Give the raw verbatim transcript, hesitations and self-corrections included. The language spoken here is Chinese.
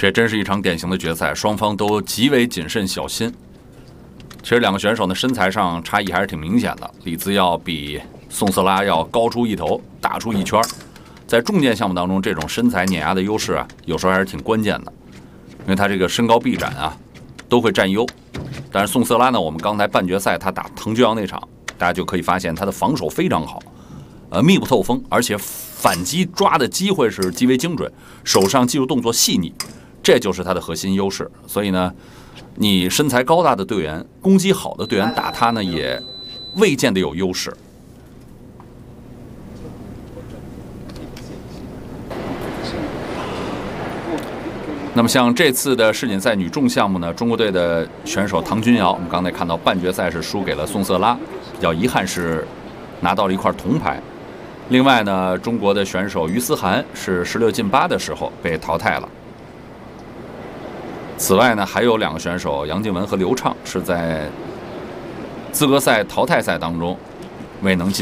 这真是一场典型的决赛，双方都极为谨慎小心。其实两个选手呢身材上差异还是挺明显的，李姿要比宋瑟拉要高出一头，大出一圈。在重剑项目当中，这种身材碾压的优势啊，有时候还是挺关键的，因为他这个身高臂展啊都会占优。但是宋瑟拉呢，我们刚才半决赛他打滕俊阳那场，大家就可以发现他的防守非常好，呃，密不透风，而且反击抓的机会是极为精准，手上技术动作细腻，这就是他的核心优势。所以呢，你身材高大的队员，攻击好的队员打他呢，也未见得有优势。那么像这次的世锦赛女重项目呢，中国队的选手唐君瑶，我们刚才看到半决赛是输给了宋瑟拉，比较遗憾是拿到了一块铜牌。另外呢，中国的选手于思涵是十六进八的时候被淘汰了。此外呢，还有两个选手杨静雯和刘畅是在资格赛淘汰赛当中未能进。